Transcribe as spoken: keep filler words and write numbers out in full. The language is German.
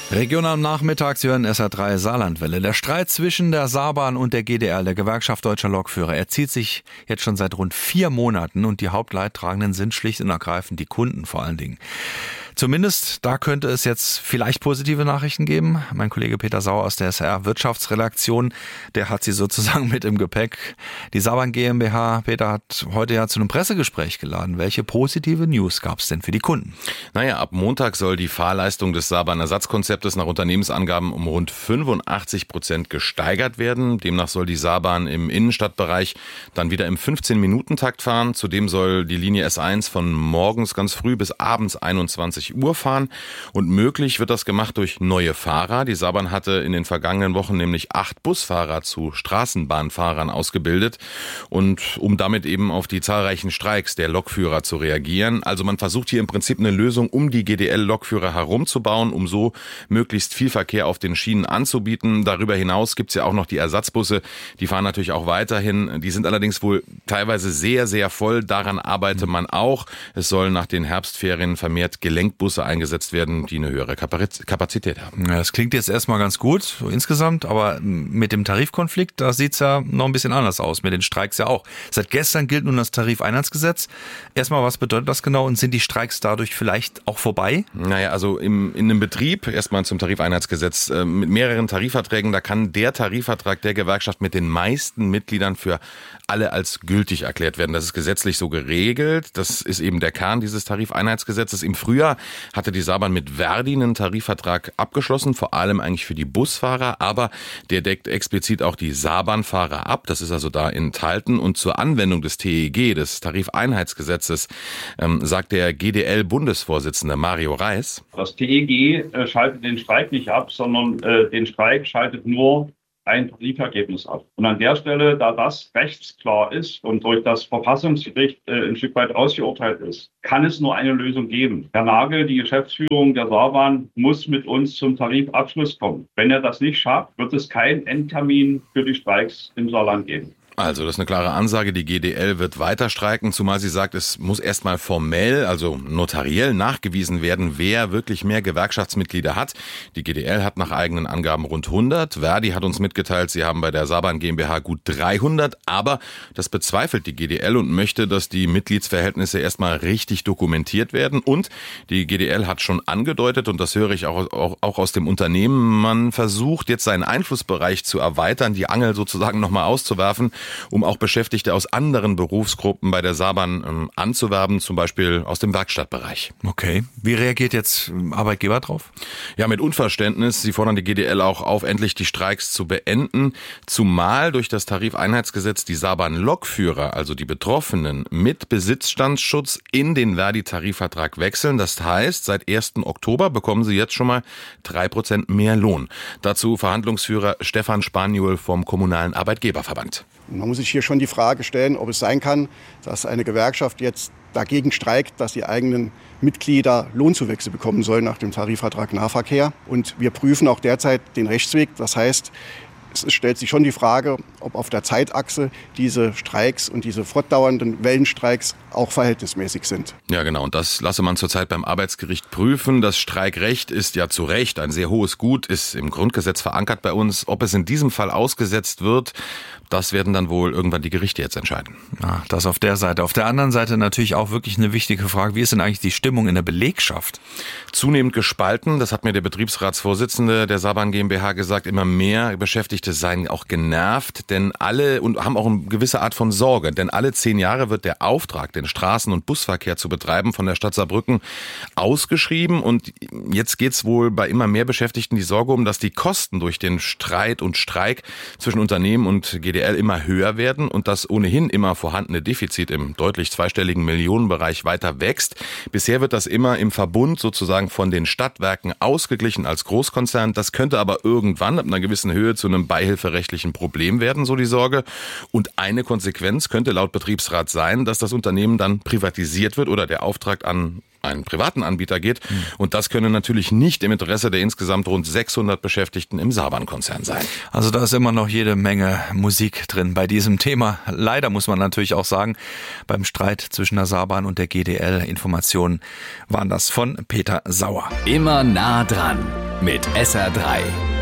Regional am Nachmittag, Sie hören S R drei Saarlandwelle. Der Streit zwischen der Saarbahn und der G D L, der Gewerkschaft Deutscher Lokführer, er zieht sich jetzt schon seit rund vier Monaten und die Hauptleidtragenden sind schlicht und ergreifend die Kunden vor allen Dingen. Zumindest da könnte es jetzt vielleicht positive Nachrichten geben. Mein Kollege Peter Sauer aus der S R Wirtschaftsredaktion, der hat sie sozusagen mit im Gepäck. Die Saarbahn GmbH, Peter, hat heute ja zu einem Pressegespräch geladen. Welche positive News gab es denn für die Kunden? Naja, ab Montag soll die Fahrleistung des Saarbahn-Ersatzkonzeptes nach Unternehmensangaben um rund fünfundachtzig Prozent gesteigert werden. Demnach soll die Saarbahn im Innenstadtbereich dann wieder im fünfzehn-Minuten-Takt fahren. Zudem soll die Linie S eins von morgens ganz früh bis abends einundzwanzig Uhr fahren. Und möglich wird das gemacht durch neue Fahrer. Die Saarbahn hatte in den vergangenen Wochen nämlich acht Busfahrer zu Straßenbahnfahrern ausgebildet. Und um damit eben auf die zahlreichen Streiks der Lokführer zu reagieren. Also man versucht hier im Prinzip eine Lösung um die G D L-Lokführer herumzubauen, um so möglichst viel Verkehr auf den Schienen anzubieten. Darüber hinaus gibt es ja auch noch die Ersatzbusse. Die fahren natürlich auch weiterhin. Die sind allerdings wohl teilweise sehr, sehr voll. Daran arbeite man auch. Es sollen nach den Herbstferien vermehrt Gelenkbusse eingesetzt werden, die eine höhere Kapazität haben. Ja, das klingt jetzt erstmal ganz gut, so insgesamt, aber mit dem Tarifkonflikt, da sieht's ja noch ein bisschen anders aus, mit den Streiks ja auch. Seit gestern gilt nun das Tarifeinheitsgesetz. Erstmal, was bedeutet das genau und sind die Streiks dadurch vielleicht auch vorbei? Naja, also im, in einem Betrieb, erstmal zum Tarifeinheitsgesetz, äh, mit mehreren Tarifverträgen, da kann der Tarifvertrag der Gewerkschaft mit den meisten Mitgliedern für alle als gültig erklärt werden. Das ist gesetzlich so geregelt. Das ist eben der Kern dieses Tarifeinheitsgesetzes. Im Frühjahr hatte die Saarbahn mit Verdi einen Tarifvertrag abgeschlossen, vor allem eigentlich für die Busfahrer, aber der deckt explizit auch die Saarbahnfahrer ab. Das ist also da enthalten. Und zur Anwendung des T E G, des Tarifeinheitsgesetzes, ähm, sagt der G D L-Bundesvorsitzende Mario Reis: Das T E G äh, schaltet den Streik nicht ab, sondern äh, den Streik schaltet nur ein Tarifergebnis ab. Und an der Stelle, da das rechtsklar ist und durch das Verfassungsgericht äh, ein Stück weit ausgeurteilt ist, kann es nur eine Lösung geben. Herr Nagel, die Geschäftsführung der Saarbahn, muss mit uns zum Tarifabschluss kommen. Wenn er das nicht schafft, wird es keinen Endtermin für die Streiks im Saarland geben. Also, das ist eine klare Ansage. Die G D L wird weiter streiken, zumal sie sagt, es muss erstmal formell, also notariell nachgewiesen werden, wer wirklich mehr Gewerkschaftsmitglieder hat. Die G D L hat nach eigenen Angaben rund hundert. Verdi hat uns mitgeteilt, sie haben bei der Saarbahn GmbH gut dreihundert. Aber das bezweifelt die G D L und möchte, dass die Mitgliedsverhältnisse erstmal richtig dokumentiert werden. Und die G D L hat schon angedeutet, und das höre ich auch, auch, auch aus dem Unternehmen, man versucht jetzt seinen Einflussbereich zu erweitern, die Angel sozusagen nochmal auszuwerfen, um auch Beschäftigte aus anderen Berufsgruppen bei der Saarbahn ähm, anzuwerben, zum Beispiel aus dem Werkstattbereich. Okay. Wie reagiert jetzt Arbeitgeber drauf? Ja, mit Unverständnis. Sie fordern die G D L auch auf, endlich die Streiks zu beenden, zumal durch das Tarifeinheitsgesetz die Saarbahn-Lokführer, also die Betroffenen, mit Besitzstandsschutz in den Verdi-Tarifvertrag wechseln. Das heißt, seit ersten Oktober bekommen sie jetzt schon mal drei Prozent mehr Lohn. Dazu Verhandlungsführer Stefan Spaniol vom Kommunalen Arbeitgeberverband. Man muss sich hier schon die Frage stellen, ob es sein kann, dass eine Gewerkschaft jetzt dagegen streikt, dass die eigenen Mitglieder Lohnzuwächse bekommen sollen nach dem Tarifvertrag Nahverkehr. Und wir prüfen auch derzeit den Rechtsweg. Das heißt, es stellt sich schon die Frage, ob auf der Zeitachse diese Streiks und diese fortdauernden Wellenstreiks auch verhältnismäßig sind. Ja, genau. Und das lasse man zurzeit beim Arbeitsgericht prüfen. Das Streikrecht ist ja zu Recht ein sehr hohes Gut, ist im Grundgesetz verankert bei uns. Ob es in diesem Fall ausgesetzt wird, das werden dann wohl irgendwann die Gerichte jetzt entscheiden. Ah, das auf der Seite. Auf der anderen Seite natürlich auch wirklich eine wichtige Frage. Wie ist denn eigentlich die Stimmung in der Belegschaft? Zunehmend gespalten. Das hat mir der Betriebsratsvorsitzende der Saarbahn GmbH gesagt. Immer mehr Beschäftigte seien auch genervt, denn alle und haben auch eine gewisse Art von Sorge. Denn alle zehn Jahre wird der Auftrag, den Straßen- und Busverkehr zu betreiben, von der Stadt Saarbrücken ausgeschrieben. Und jetzt geht es wohl bei immer mehr Beschäftigten die Sorge um, dass die Kosten durch den Streit und Streik zwischen Unternehmen und G D L immer höher werden und das ohnehin immer vorhandene Defizit im deutlich zweistelligen Millionenbereich weiter wächst. Bisher wird das immer im Verbund sozusagen von den Stadtwerken ausgeglichen als Großkonzern. Das könnte aber irgendwann ab einer gewissen Höhe zu einem beihilferechtlichen Problem werden, so die Sorge. Und eine Konsequenz könnte laut Betriebsrat sein, dass das Unternehmen dann privatisiert wird oder der Auftrag an einen privaten Anbieter geht. Und das könne natürlich nicht im Interesse der insgesamt rund sechshundert Beschäftigten im Saarbahn-Konzern sein. Also da ist immer noch jede Menge Musik drin bei diesem Thema. Leider muss man natürlich auch sagen, beim Streit zwischen der Saarbahn und der G D L. Informationen waren das von Peter Sauer. Immer nah dran. mit S R drei.